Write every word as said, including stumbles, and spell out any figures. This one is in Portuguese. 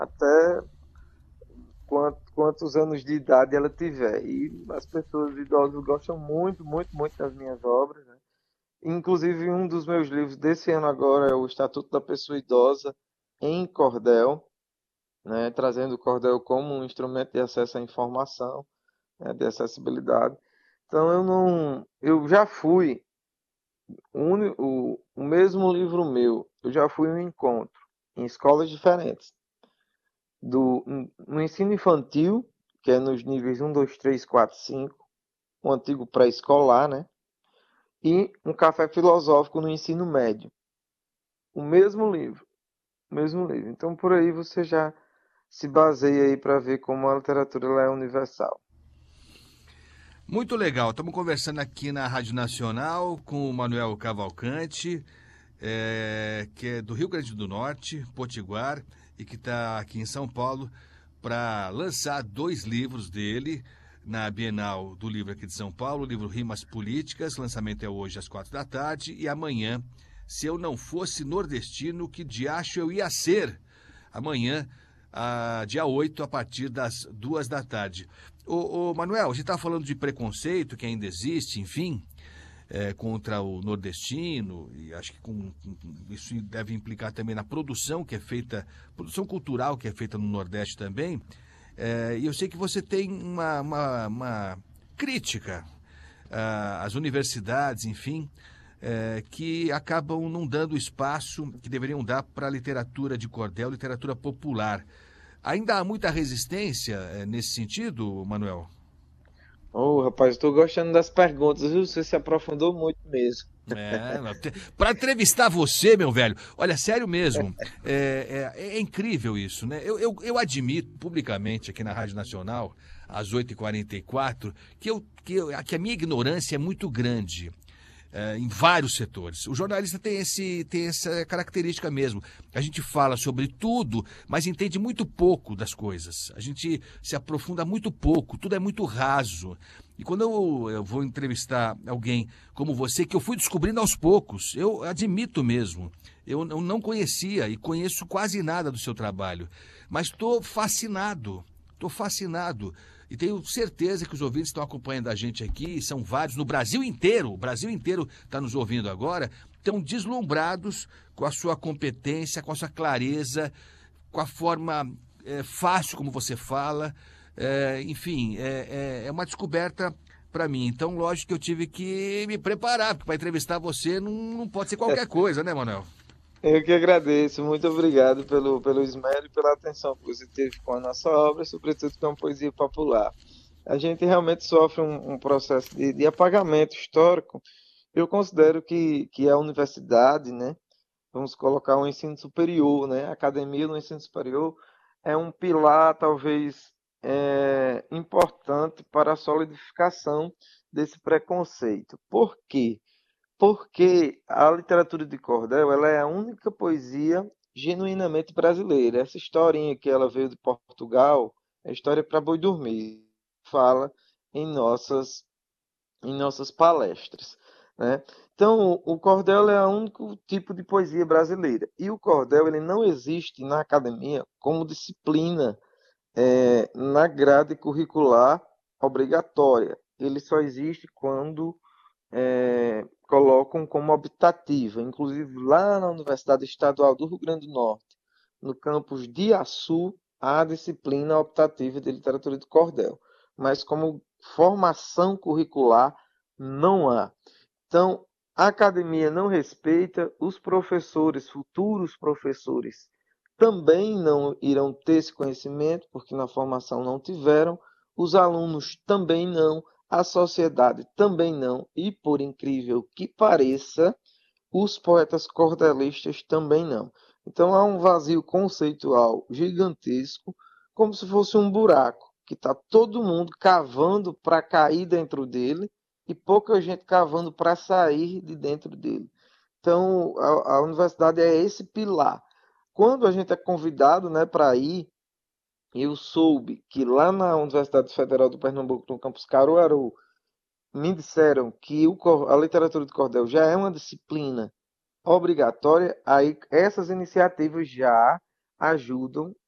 até quant- quantos anos de idade ela tiver. E as pessoas idosas gostam muito, muito, muito das minhas obras, né? Inclusive, um dos meus livros desse ano agora é o Estatuto da Pessoa Idosa em Cordel, né? Trazendo o cordel como um instrumento de acesso à informação, né? De acessibilidade. Então, eu não, eu já fui o, uni- o, o mesmo livro meu, eu já fui em um encontro em escolas diferentes, do no ensino infantil, que é nos níveis um, dois, três, quatro, cinco, o antigo pré-escolar, né? E um café filosófico no ensino médio. O mesmo livro, o mesmo livro. Então por aí você já se baseia aí para ver como a literatura ela é universal. Muito legal. Estamos conversando aqui na Rádio Nacional com o Manuel Cavalcante, é, que é do Rio Grande do Norte, Potiguar, e que está aqui em São Paulo para lançar dois livros dele na Bienal do Livro aqui de São Paulo, o livro Rimas Políticas, lançamento é hoje às quatro da tarde, e amanhã, Se Eu Não Fosse Nordestino, Que Diacho Eu Ia Ser? Amanhã, a, dia oito, a partir das duas da tarde. Ô, ô Manuel, a gente está falando de preconceito que ainda existe, enfim, é, contra o nordestino, e acho que com, com, isso deve implicar também na produção que é feita, produção cultural que é feita no Nordeste também. É, e eu sei que você tem uma, uma, uma crítica ah, às universidades, enfim, é, que acabam não dando o espaço que deveriam dar para a literatura de cordel, literatura popular. Ainda há muita resistência é, nesse sentido, Manuel? Ô, rapaz, estou gostando das perguntas, viu? Você se aprofundou muito mesmo. É, para entrevistar você, meu velho, olha, sério mesmo, é, é, é incrível isso, né? Eu, eu, eu admito publicamente aqui na Rádio Nacional, às oito e quarenta e quatro, que, eu, que, eu, que a minha ignorância é muito grande. É, em vários setores. O jornalista tem, esse, tem essa característica mesmo. A gente fala sobre tudo, mas entende muito pouco das coisas. A gente se aprofunda muito pouco, tudo é muito raso. E quando eu, eu vou entrevistar alguém como você, que eu fui descobrindo aos poucos, eu admito mesmo, eu, eu não conhecia e conheço quase nada do seu trabalho, mas estou fascinado, estou fascinado. E tenho certeza que os ouvintes estão acompanhando a gente aqui, são vários, no Brasil inteiro, o Brasil inteiro está nos ouvindo agora, estão deslumbrados com a sua competência, com a sua clareza, com a forma é, fácil como você fala. É, enfim, é, é, é uma descoberta para mim. Então, lógico que eu tive que me preparar, porque para entrevistar você não, não pode ser qualquer coisa, né, Manuel? Eu que agradeço, muito obrigado pelo, pelo esmero e pela atenção que você teve com a nossa obra, sobretudo com a poesia popular. A gente realmente sofre um, um processo de, de apagamento histórico. Eu considero que, que a universidade, né, vamos colocar o ensino superior, né, a academia no ensino superior, é um pilar talvez é, importante para a solidificação desse preconceito. Por quê? Porque a literatura de cordel, ela é a única poesia genuinamente brasileira. Essa historinha que ela veio de Portugal é história para boi dormir. Fala em nossas em nossas palestras, né? Então, o cordel é o único tipo de poesia brasileira. E o cordel ele não existe na academia como disciplina é, na grade curricular obrigatória. Ele só existe quando é, colocam como optativa. Inclusive, lá na Universidade Estadual do Rio Grande do Norte, no campus de Açu, há a disciplina optativa de literatura de cordel. Mas como formação curricular, não há. Então, a academia não respeita, os professores, futuros professores, também não irão ter esse conhecimento, porque na formação não tiveram, os alunos também não, a sociedade também não, e por incrível que pareça, os poetas cordelistas também não. Então há um vazio conceitual gigantesco, como se fosse um buraco, que está todo mundo cavando para cair dentro dele e pouca gente cavando para sair de dentro dele. Então a, a universidade é esse pilar. Quando a gente é convidado, né, para ir, eu soube que lá na Universidade Federal do Pernambuco, no campus Caruaru, me disseram que o, a literatura de cordel já é uma disciplina obrigatória, aí essas iniciativas já ajudam